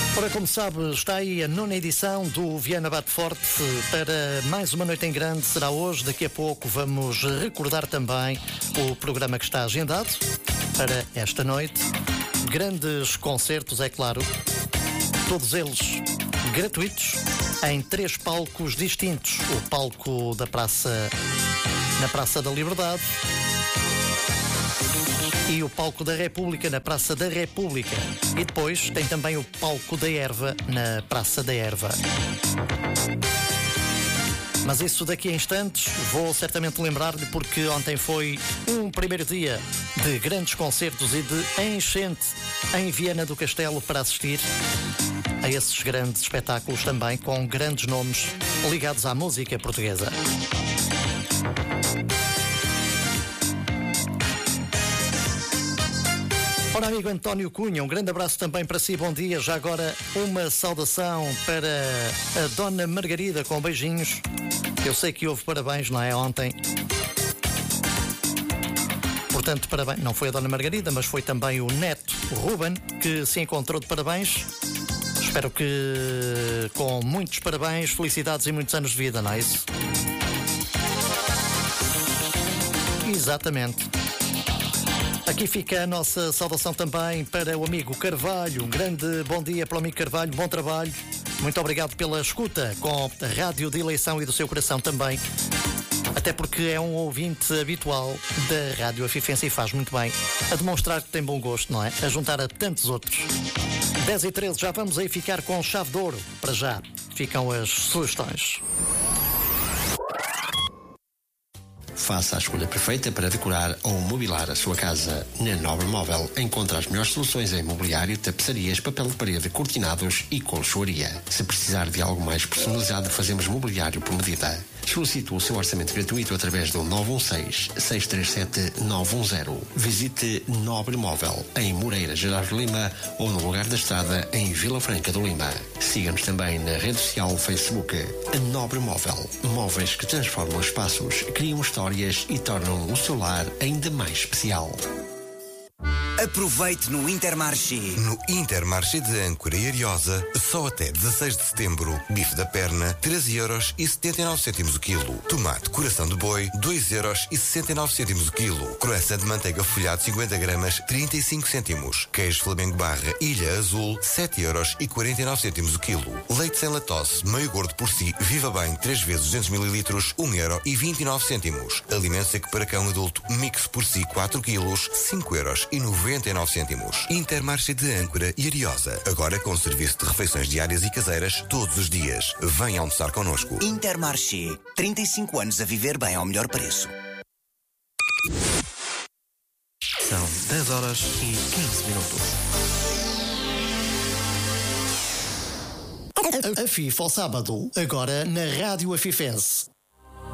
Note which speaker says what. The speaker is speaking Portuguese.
Speaker 1: Ora, como sabe, está aí a 9ª edição do Viana Bate Forte para mais uma noite em grande. Será hoje, daqui a pouco vamos recordar também o programa que está agendado para esta noite. Grandes concertos, é claro, todos eles gratuitos, em 3 palcos distintos. O palco da na Praça da Liberdade e o palco da República na Praça da República. E depois tem também o palco da Erva na Praça da Erva. Mas isso daqui a instantes vou certamente lembrar-lhe, porque ontem foi um primeiro dia de grandes concertos e de enchente em Viana do Castelo para assistir a esses grandes espetáculos, também com grandes nomes ligados à música portuguesa. Ora, amigo António Cunha, um grande abraço também para si, bom dia. Já agora uma saudação para a Dona Margarida, com beijinhos. Eu sei que houve parabéns, não é, ontem. Portanto, parabéns. Não foi a Dona Margarida, mas foi também o neto, o Ruben, que se encontrou de parabéns. Espero que com muitos parabéns, felicidades e muitos anos de vida, não é isso? Exatamente. Aqui fica a nossa saudação também para o amigo Carvalho. Um grande bom dia para o amigo Carvalho, bom trabalho. Muito obrigado pela escuta com a rádio de eleição e do seu coração também. Até porque é um ouvinte habitual da Rádio Afifense e faz muito bem a demonstrar que tem bom gosto, não é? A juntar a tantos outros. 10h13, já vamos aí ficar com chave de ouro. Para já ficam as sugestões.
Speaker 2: Faça a escolha perfeita para decorar ou mobilar a sua casa. Na Nobre Móvel encontra as melhores soluções em mobiliário, tapeçarias, papel de parede, cortinados e colchoaria. Se precisar de algo mais personalizado, fazemos mobiliário por medida. Solicite o seu orçamento gratuito através do 916-637-910. Visite Nobre Móvel em Moreira, Gerardo Lima, ou no Lugar da Estrada, em Vila Franca do Lima. Siga-nos também na rede social Facebook. A Nobre Móvel. Móveis que transformam espaços, criam histórias e tornam o seu lar ainda mais especial.
Speaker 3: Aproveite no Intermarché.
Speaker 4: No Intermarché de Âncora e Ariosa, só até 16 de setembro, bife da perna, 13,79€ o quilo. Tomate coração de boi, 2,69€ o quilo. Croissant de manteiga folhado 50 gramas, 35 cêntimos. Queijo Flamengo Barra Ilha Azul, 7,49€ o quilo. Leite sem lactose, meio gordo por si, Viva Bem, 3 vezes 200 ml, 1,29€. Alimento seco para cão adulto, Mix por si, 4 quilos, 5,99€. Intermarché de Âncora e Ariosa. Agora com serviço de refeições diárias e caseiras todos os dias. Venha almoçar connosco.
Speaker 3: Intermarché. 35 anos a viver bem ao melhor preço.
Speaker 5: São 10h15.
Speaker 1: A FIFA ao sábado, agora na Rádio Afifense.